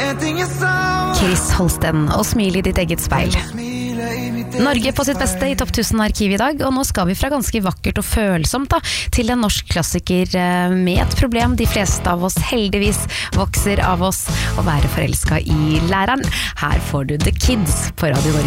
Chris Holsten og smil I ditt eget speil. Norge på sitt beste I Topp 1000 arkiv I dag, og nå skal vi fra ganske vakkert og følsomt til en norsk klassiker med et problem de fleste av oss heldigvis vokser av oss, å være forelsket I læreren. Her får du The Kids på Radio Norge.